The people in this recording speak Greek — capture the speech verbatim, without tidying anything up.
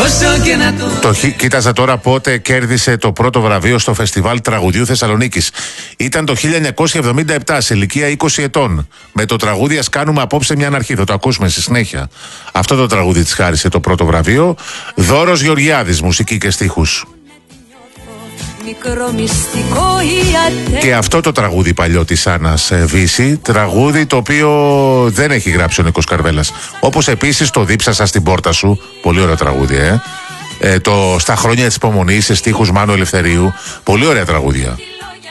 Το, κοίταζα τώρα πότε κέρδισε το πρώτο βραβείο στο Φεστιβάλ Τραγουδιού Θεσσαλονίκης. Ήταν το χίλια εννιακόσια εβδομήντα επτά, σε ηλικία είκοσι ετών. Με το τραγούδι «Ας κάνουμε απόψε μια αναρχή». Θα το ακούσουμε στη συνέχεια. Αυτό το τραγούδι της χάρισε το πρώτο βραβείο. Δώρος Γεωργιάδης, μουσική και στίχους. Και αυτό το τραγούδι παλιό της Άννας Βύση, τραγούδι το οποίο δεν έχει γράψει ο Νίκος Καρβέλας. Όπως επίσης το «Δίψασα στην πόρτα σου», πολύ ωραίο τραγούδι, ε. ε το «Στα χρόνια της υπομονής», σε στίχους Μάνου Ελευθερίου, πολύ ωραία τραγούδια.